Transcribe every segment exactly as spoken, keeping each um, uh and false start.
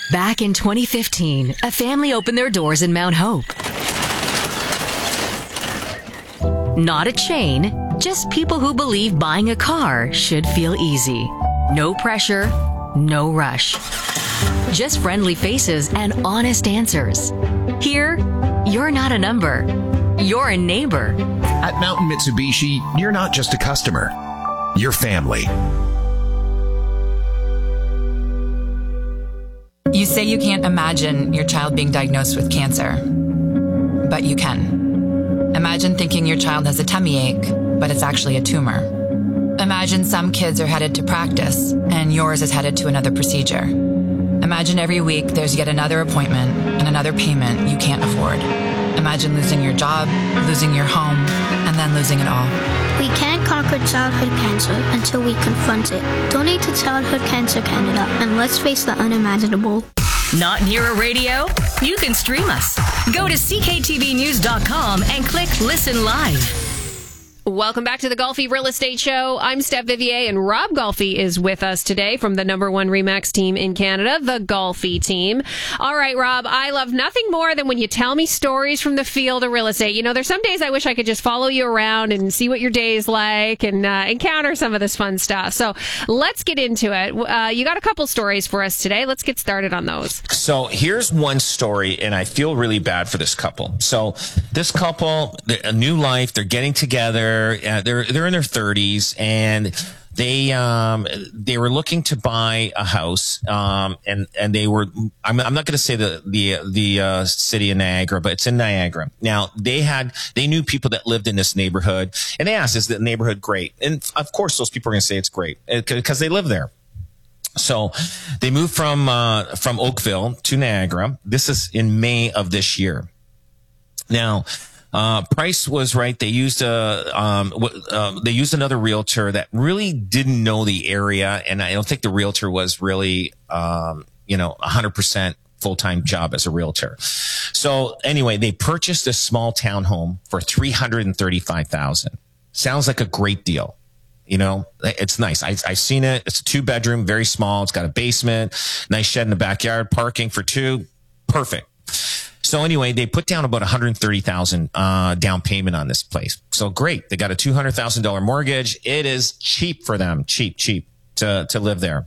Back in twenty fifteen, a family opened their doors in Mount Hope. Not a chain, just people who believe buying a car should feel easy. No pressure, no rush. Just friendly faces and honest answers. Here, you're not a number. You're a neighbor. At Mountain Mitsubishi, you're not just a customer. You're family. You say you can't imagine your child being diagnosed with cancer, but you can. Imagine thinking your child has a tummy ache, but it's actually a tumor. Imagine some kids are headed to practice and yours is headed to another procedure. Imagine every week there's yet another appointment and another payment you can't afford. Imagine losing your job, losing your home, and then losing it all. We can't conquer childhood cancer until we confront it. Donate to Childhood Cancer Canada and let's face the unimaginable. Not near a radio? You can stream us. Go to c k t v news dot com and click Listen Live. Welcome back to the Golfi Real Estate Show. I'm Steph Vivier, and Rob Golfi is with us today from the number one RE/MAX team in Canada, the Golfi team. All right, Rob, I love nothing more than when you tell me stories from the field of real estate. You know, there's some days I wish I could just follow you around and see what your day is like and uh, encounter some of this fun stuff. So let's get into it. Uh, you got a couple stories for us today. Let's get started on those. So here's one story, and I feel really bad for this couple. So this couple, a new life, they're getting together. Uh, they're they're in their thirties, and they um they were looking to buy a house, um and and they were I'm I'm not going to say the the the uh, city of Niagara, but it's in Niagara. Now they had they knew people that lived in this neighborhood, and they asked, "Is the neighborhood great?" And of course, those people are going to say it's great because they live there. So they moved from uh, from Oakville to Niagara. This is in May of this year. Now. Uh, price was right. They used a, um, uh, they used another realtor that really didn't know the area. And I don't think the realtor was really, um, you know, a hundred percent full-time job as a realtor. So anyway, they purchased a small townhome for three hundred thirty-five thousand dollars. Sounds like a great deal. You know, it's nice. I, I've seen it. It's a two bedroom, very small. It's got a basement, nice shed in the backyard, parking for two. Perfect. So anyway, they put down about one hundred thirty thousand dollars uh, down payment on this place. So great. They got a two hundred thousand dollars mortgage. It is cheap for them. Cheap, cheap to, to live there.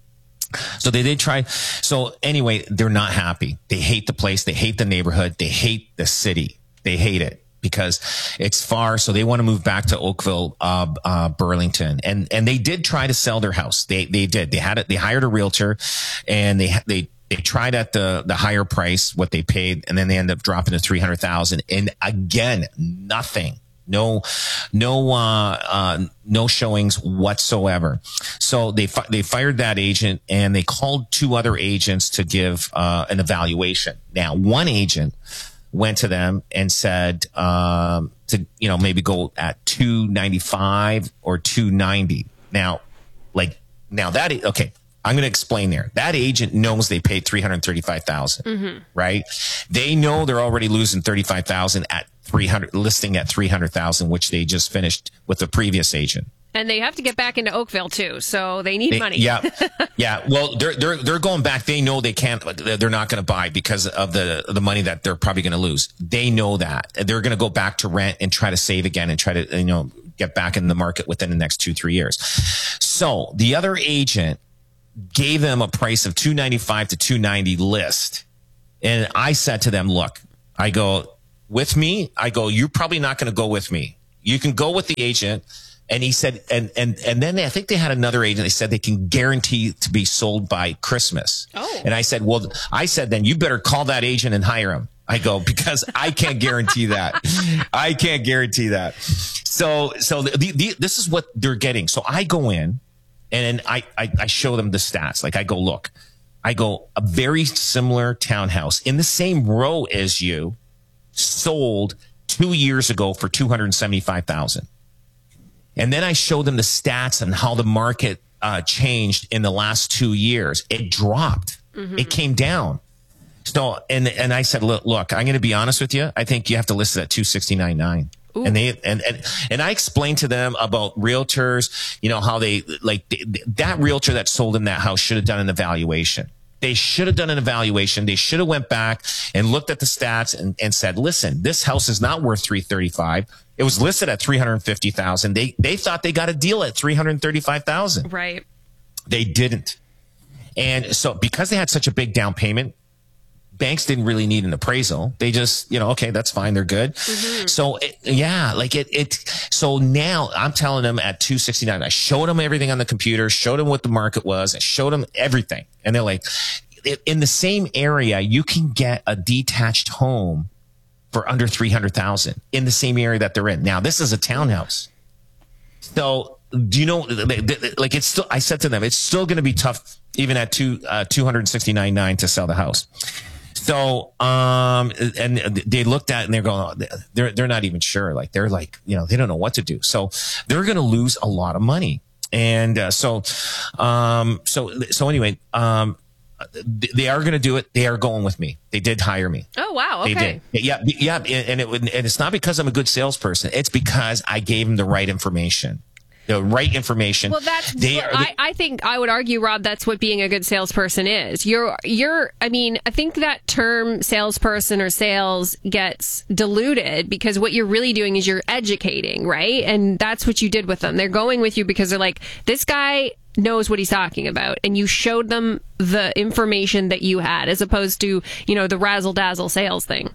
So they did try. So anyway, they're not happy. They hate the place. They hate the neighborhood. They hate the city. They hate it because it's far. So they want to move back to Oakville, uh, uh, Burlington. And, and they did try to sell their house. They, they did. They had it. They hired a realtor and they, they, They tried at the, the higher price, what they paid, and then they ended up dropping to three hundred thousand. And again, nothing, no, no, uh, uh, no showings whatsoever. So they, fi- they fired that agent and they called two other agents to give, uh, an evaluation. Now, one agent went to them and said, um, to, you know, maybe go at two ninety-five or two ninety. Now, like, now that, okay. I'm going to explain there. That agent knows they paid three hundred thirty-five thousand dollars, mm-hmm. right? They know they're already losing thirty-five thousand dollars at three hundred, listing at three hundred thousand dollars, which they just finished with the previous agent. And they have to get back into Oakville too, so they need they, money. Yeah, yeah. Well, they're they're they're going back. They know they can't. They're not going to buy because of the the money that they're probably going to lose. They know that they're going to go back to rent and try to save again and try to you know get back in the market within the next two three years. So the other agent gave them a price of two ninety-five to two ninety list. And I said to them, look, I go, with me, I go, you're probably not going to go with me. You can go with the agent. And he said, and, and, and then I think they had another agent. They said they can guarantee to be sold by Christmas. Oh. And I said, well, I said, then you better call that agent and hire him. I go, because I can't guarantee that. I can't guarantee that. So, so the, the, this is what they're getting. So I go in. And then I, I, I show them the stats. Like I go, look, I go, a very similar townhouse in the same row as you sold two years ago for two hundred seventy-five thousand dollars. And then I show them the stats and how the market uh, changed in the last two years. It dropped. Mm-hmm. It came down. So, and, and I said, look, look, I'm going to be honest with you. I think you have to list it at two sixty-nine nine. Ooh. And they, and, and, and I explained to them about realtors, you know, how they, like they, that realtor that sold them that house should have done an evaluation. They should have done an evaluation. They should have went back and looked at the stats and, and said, listen, this house is not worth three thirty-five. It was listed at three hundred fifty thousand. They they thought they got a deal at three hundred thirty-five thousand. Right. They didn't. And so because they had such a big down payment, banks didn't really need an appraisal. They just, you know, okay, that's fine. They're good. Mm-hmm. So it, yeah, like it, it, so now I'm telling them at two sixty-nine, I showed them everything on the computer, showed them what the market was. I showed them everything. And they're like, in the same area, you can get a detached home for under three hundred thousand in the same area that they're in. Now, this is a townhouse. So do you know, like it's still, I said to them, it's still going to be tough even at two, uh, two sixty-nine nine to sell the house. So, um, and they looked at it and they're going, they're, they're not even sure. Like, they're like, you know, they don't know what to do. So they're going to lose a lot of money. And, uh, so, um, so, so anyway, um, they are going to do it. They are going with me. They did hire me. Oh, wow. Okay. They did. Yeah. Yeah. And it would, and it's not because I'm a good salesperson. It's because I gave them the right information. The right information. Well, that's, they are, I, I think I would argue, Rob, that's what being a good salesperson is. You're, you're, I mean, I think that term salesperson or sales gets diluted because what you're really doing is you're educating, right? And that's what you did with them. They're going with you because they're like, this guy knows what he's talking about. And you showed them the information that you had as opposed to, you know, the razzle dazzle sales thing.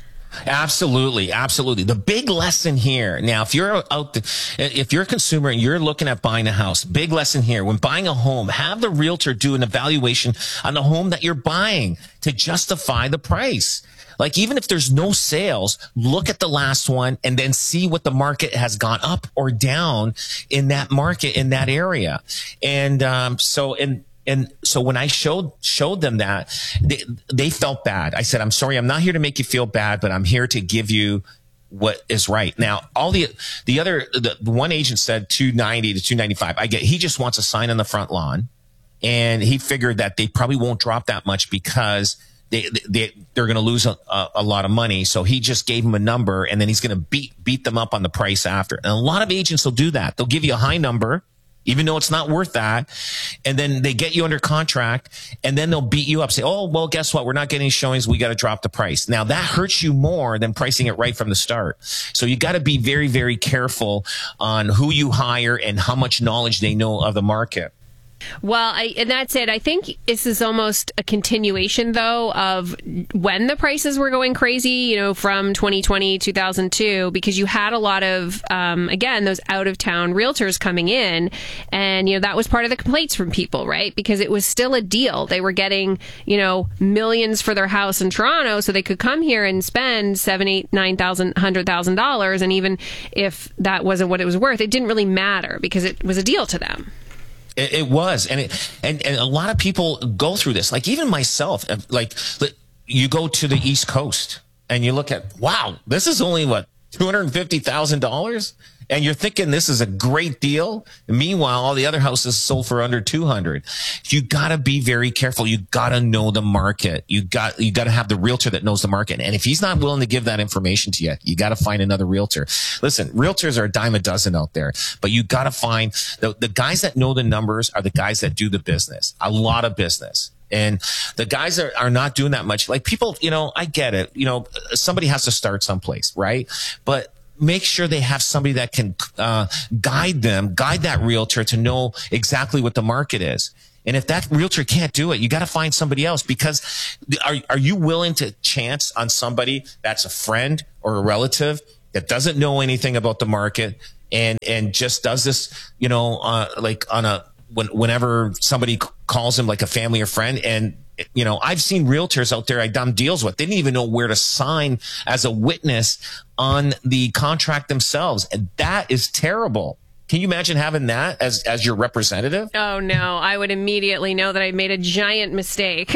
Absolutely. Absolutely. The big lesson here. Now, if you're out, if you're a consumer and you're looking at buying a house, big lesson here. When buying a home, have the realtor do an evaluation on the home that you're buying to justify the price. Like, even if there's no sales, look at the last one and then see what the market has gone up or down in that market, in that area. And, um, so, and, And so when I showed showed them that, they, they felt bad. I said, I'm sorry, I'm not here to make you feel bad, but I'm here to give you what is right. Now, all the the other the, the one agent said two ninety to two ninety-five. I get he just wants a sign on the front lawn, and he figured that they probably won't drop that much because they they they're going to lose a, a, a lot of money. So he just gave them a number, and then he's going to beat beat them up on the price after. And a lot of agents will do that. They'll give you a high number, even though it's not worth that. And then they get you under contract and then they'll beat you up. Say, oh, well, guess what? We're not getting showings. We got to drop the price. Now that hurts you more than pricing it right from the start. So you got to be very, very careful on who you hire and how much knowledge they know of the market. Well, I, and that's it. I think this is almost a continuation, though, of when the prices were going crazy, you know, from twenty twenty, two thousand two, because you had a lot of, um, again, those out-of-town realtors coming in. And, you know, that was part of the complaints from people, right? Because it was still a deal. They were getting, you know, millions for their house in Toronto, so they could come here and spend seven, eight, nine thousand, hundred thousand dollars. And even if that wasn't what it was worth, it didn't really matter because it was a deal to them. It, it was. And, it, and, and a lot of people go through this. Like even myself, like you go to the East Coast and you look at, wow, this is only what, two hundred fifty thousand dollars? And you're thinking this is a great deal. Meanwhile, all the other houses sold for under two hundred. You got to be very careful. You got to know the market. You got, you got to have the realtor that knows the market. And if he's not willing to give that information to you, you got to find another realtor. Listen, realtors are a dime a dozen out there, but you got to find the, the guys that know the numbers are the guys that do the business, a lot of business. And the guys are, are not doing that much. Like people, you know, I get it. You know, somebody has to start someplace, right? But make sure they have somebody that can uh, guide them, guide that realtor to know exactly what the market is. And if that realtor can't do it, you got to find somebody else, because are, are you willing to chance on somebody that's a friend or a relative that doesn't know anything about the market and, and just does this, you know, uh, like on a, when, whenever somebody calls him like a family or friend. And, you know, I've seen realtors out there I've done deals with. They didn't even know where to sign as a witness on the contract themselves. And that is terrible. Can you imagine having that as, as your representative? Oh, no. I would immediately know that I made a giant mistake.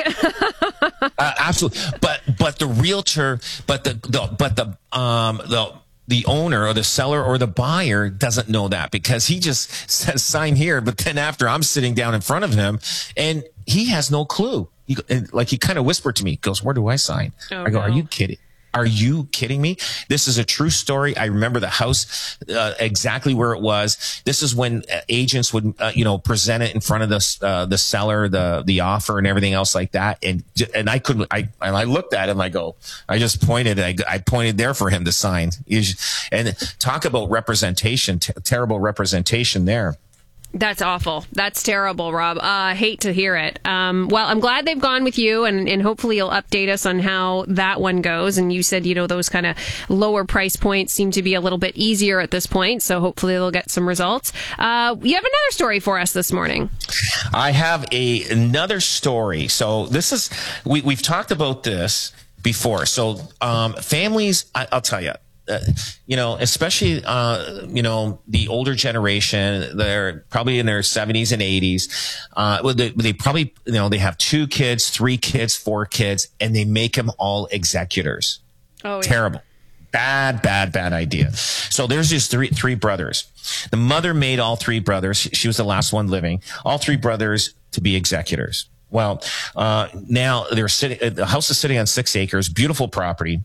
uh, absolutely. But, but the realtor, but the, the but the, um, the, the owner or the seller or the buyer doesn't know that, because he just says sign here. But then after I'm sitting down in front of him and he has no clue. He, like he kind of whispered to me, he goes, where do I sign? Oh, I go, no. Are you kidding? Are you kidding me? This is a true story. I remember the house uh, exactly where it was. This is when uh, agents would, uh, you know, present it in front of the uh, the seller, the the offer, and everything else like that. And and I couldn't. I and I looked at him. I go. I just pointed. I, I pointed there for him to sign. And talk about representation. T- terrible representation there. That's awful. That's terrible, Rob. I uh, hate to hear it. Um, well, I'm glad they've gone with you, and, and hopefully you'll update us on how that one goes. And you said, you know, those kind of lower price points seem to be a little bit easier at this point, so hopefully they'll get some results. Uh, you have another story for us this morning. I have a another story. So this is, we, we've talked about this before. So um, families, I, I'll tell you, Uh, you know, especially, uh, you know, the older generation, they're probably in their seventies and eighties. Uh, well, they, they probably, you know, they have two kids, three kids, four kids, and they make them all executors. Oh, yeah. Terrible. Bad, bad, bad idea. So there's just three, three brothers. The mother made all three brothers. She was the last one living. All three brothers to be executors. Well, uh, now they're sitting, the house is sitting on six acres, beautiful property.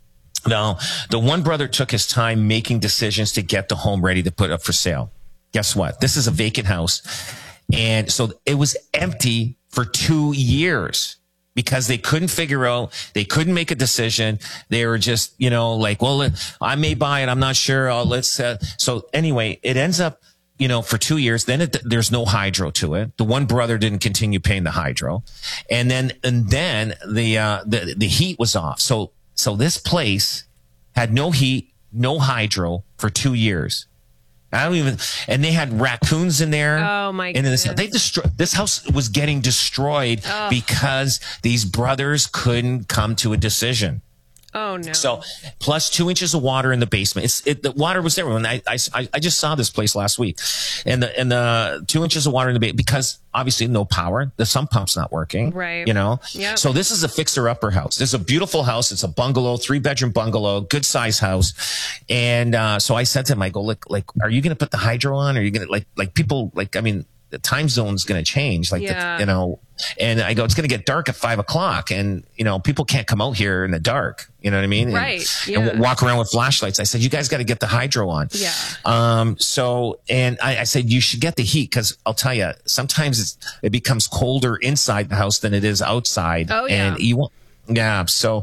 Now, the one brother took his time making decisions to get the home ready to put up for sale. Guess what? This is a vacant house. And so it was empty for two years because they couldn't figure out, they couldn't make a decision. They were just, you know, like, well, I may buy it. I'm not sure. Oh, let's, uh, so anyway, it ends up, you know, for two years, then it, there's no hydro to it. The one brother didn't continue paying the hydro. And then, and then the, uh, the, the heat was off. So, So this place had no heat, no hydro for two years. I don't even, and they had raccoons in there. Oh my and goodness. This, they destroyed, this house was getting destroyed oh. because these brothers couldn't come to a decision. Oh no. So plus two inches of water in the basement. It's it, the water was there when I, I I just saw this place last week, and the and the two inches of water in the basement because obviously no power. The sump pump's not working. Right. You know. Yeah. So this is a fixer upper house. This is a beautiful house. It's a bungalow, three bedroom bungalow, good size house. And uh, so I said to him, I go, look, like, are you going to put the hydro on? Or are you going to like like people like I mean. The time zone's going to change, like, yeah. the, you know, and I go, it's going to get dark at five o'clock and, you know, people can't come out here in the dark. You know what I mean? Right. And, yeah. and walk around with flashlights. I said, you guys got to get the hydro on. Yeah. Um, so, and I, I said, you should get the heat because I'll tell you, sometimes it's, it becomes colder inside the house than it is outside. Oh, yeah. And you want, yeah. So,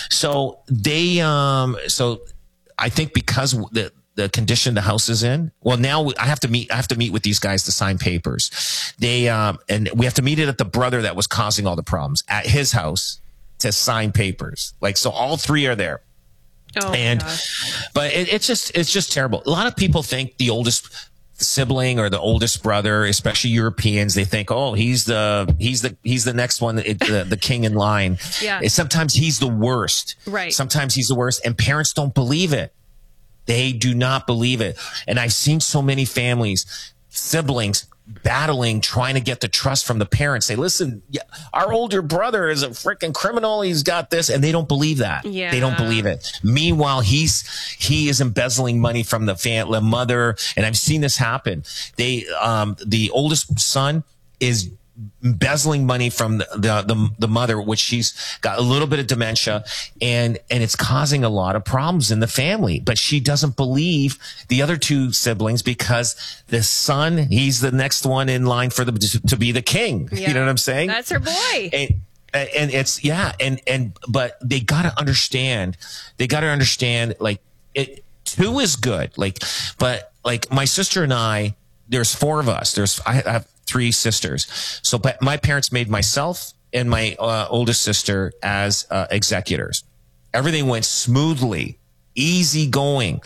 so they, um, so I think because the, the condition the house is in. Well, now I have to meet, I have to meet with these guys to sign papers. They, um, and we have to meet it at the brother that was causing all the problems at his house to sign papers. Like, so all three are there. Oh, and, gosh. but it, it's just, it's just terrible. A lot of people think the oldest sibling or the oldest brother, especially Europeans, they think, oh, he's the, he's the, he's the next one, the, the, the king in line. Yeah. Sometimes he's the worst. Right. Sometimes he's the worst and parents don't believe it. They do not believe it. And I've seen so many families, siblings battling, trying to get the trust from the parents. Say, listen, yeah, our older brother is a freaking criminal. He's got this. And they don't believe that. Yeah. They don't believe it. Meanwhile, he's, he is embezzling money from the fam- the mother. And I've seen this happen. They, um, the oldest son is embezzling money from the, the, the, the mother, which she's got a little bit of dementia and, and it's causing a lot of problems in the family, but she doesn't believe the other two siblings because the son, he's the next one in line for the, to be the king. Yeah. You know what I'm saying? That's her boy. And, and it's, yeah. And, and, but they got to understand, they got to understand like it, two is good. Like, but like my sister and I, there's four of us. There's, I have three sisters. So, but my parents made myself and my uh, oldest sister as uh, executors. Everything went smoothly, easy going.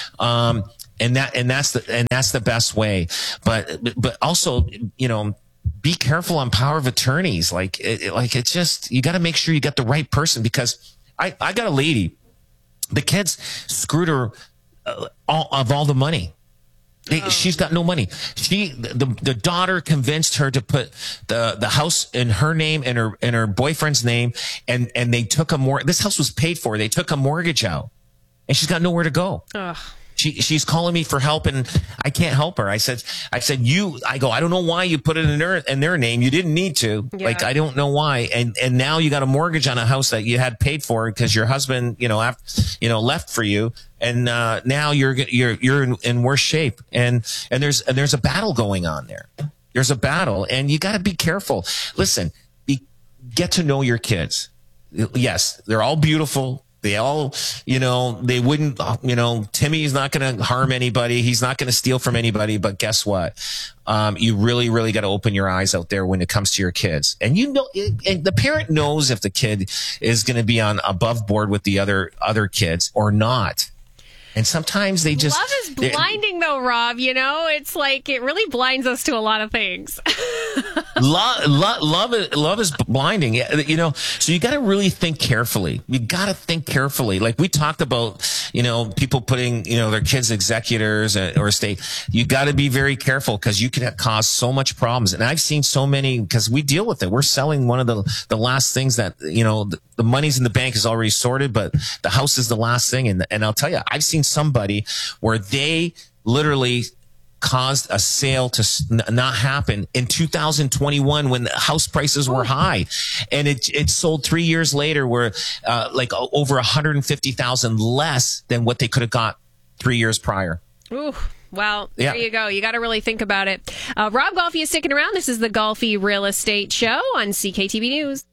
Um, and that, and that's the, and that's the best way. But, but also, you know, be careful on power of attorneys. Like, it, like it's just, you got to make sure you get the right person because I, I got a lady, the kids screwed her uh, all, of all the money. They, oh. She's got no money. She, the, the daughter convinced her to put the, the house in her name and her, and her boyfriend's name. And, and they took a more, this house was paid for. They took a mortgage out and she's got nowhere to go. Ugh. She, she's calling me for help and I can't help her. I said, I said, you, I go, I don't know why you put it in their, in their name. You didn't need to. Yeah. Like, I don't know why. And, and now you got a mortgage on a house that you had paid for because your husband, you know, after, you know, left for you. And, uh, now you're, you're, you're in, in worse shape. And, and there's, and there's a battle going on there. There's a battle and you got to be careful. Listen, be, get to know your kids. Yes, they're all beautiful. They all, you know, they wouldn't, you know, Timmy's not going to harm anybody. He's not going to steal from anybody. But guess what? Um, you really, really got to open your eyes out there when it comes to your kids. And you know, and the parent knows if the kid is going to be on above board with the other, other kids or not. And sometimes they just... Love is blinding, though, Rob. You know, it's like it really blinds us to a lot of things. love, love, love, is, love is blinding. You know, so you got to really think carefully. You got to think carefully. Like we talked about, you know, people putting, you know, their kids executors or estate. You got to be very careful because you can cause so much problems. And I've seen so many because we deal with it. We're selling one of the the last things that, you know, the, the money's in the bank is already sorted, but the house is the last thing. And and I'll tell you, I've seen somebody where they literally caused a sale to not happen in two thousand twenty-one when the house prices were high, and it it sold three years later where uh, like over one hundred fifty thousand less than what they could have got three years prior. Ooh. Well, there yeah. you go. You got to really think about it. Uh, Rob Golfi is sticking around. This is the Golfi Real Estate Show on C K T V News.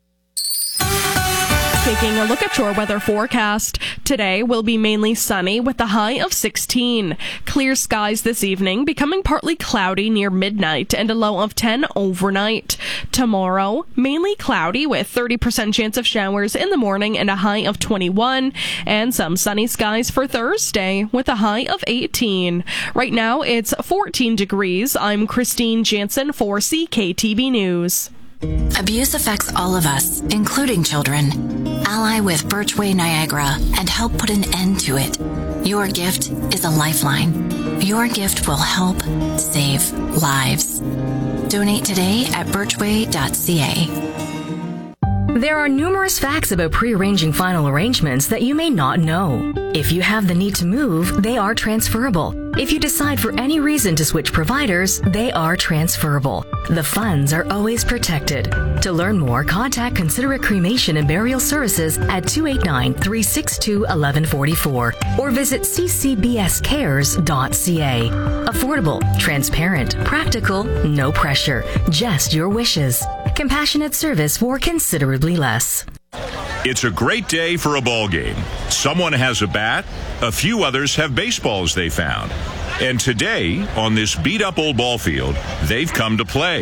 Taking a look at your weather forecast. Today will be mainly sunny with a high of sixteen. Clear skies this evening, becoming partly cloudy near midnight and a low of ten overnight. Tomorrow, mainly cloudy with thirty percent chance of showers in the morning and a high of twenty-one. And some sunny skies for Thursday with a high of eighteen. Right now, it's fourteen degrees. I'm Christine Jansen for C K T V News. Abuse affects all of us, including children. Ally with Birchway Niagara and help put an end to it. Your gift is a lifeline. Your gift will help save lives. Donate today at birchway dot c a. There are numerous facts about pre-arranging final arrangements that you may not know. If you have the need to move, they are transferable. If you decide for any reason to switch providers, they are transferable. The funds are always protected. To learn more, contact Considerate Cremation and Burial Services at two eight nine, three six two, one one four four or visit c c b s cares dot c a. Affordable, transparent, practical, no pressure, just your wishes. Compassionate service for considerably less. It's a great day for a ball game. Someone has a bat, a few others have baseballs they found. And today, on this beat-up old ball field, they've come to play.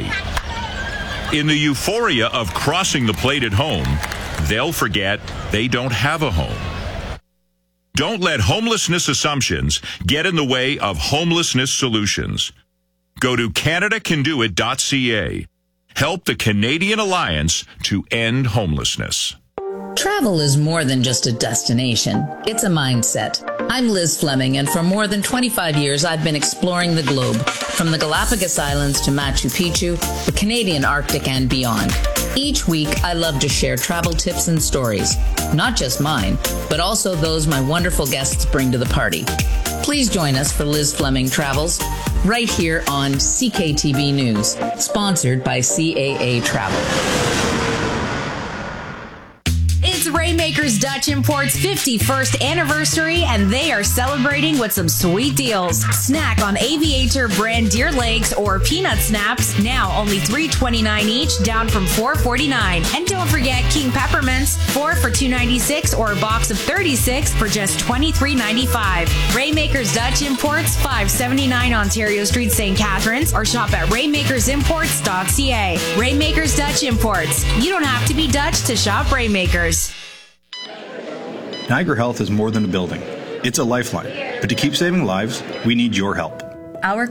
In the euphoria of crossing the plate at home, they'll forget they don't have a home. Don't let homelessness assumptions get in the way of homelessness solutions. Go to canada can do it dot c a. Help the Canadian Alliance to end homelessness. Travel is more than just a destination. It's a mindset. I'm Liz Fleming, and for more than twenty-five years, I've been exploring the globe, from the Galapagos Islands to Machu Picchu, the Canadian Arctic, and beyond. Each week, I love to share travel tips and stories, not just mine, but also those my wonderful guests bring to the party. Please join us for Liz Fleming Travels, right here on C K T V News, sponsored by C A A Travel. It's Rainmakers Dutch Import's fifty-first anniversary, and they are celebrating with some sweet deals. Snack on Aviator brand deer legs or peanut snaps, now only three twenty-nine each, down from four forty-nine. And don't forget King Peppermints, four for two ninety-six, or a box of thirty-six for just twenty-three ninety-five. Rainmakers Dutch Imports, five seventy-nine Ontario Street, Saint Catharines, or shop at rainmakers imports dot c a. Rainmakers Dutch Imports. You don't have to be Dutch to shop Rainmakers. Niagara Health is more than a building. It's a lifeline. But to keep saving lives, we need your help. Our